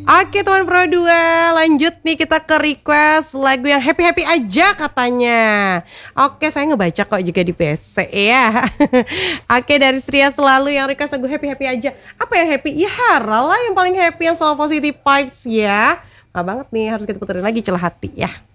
Oke teman Pro 2, lanjut nih kita ke request lagu yang happy-happy aja katanya. Oke, saya ngebaca kok juga di PC ya. Oke, dari Stria selalu yang request lagu happy-happy aja. Apa yang happy? Ya Hara lah yang paling happy, yang selalu positive vibes ya. Nah banget nih, harus kita puterin lagi celah hati ya.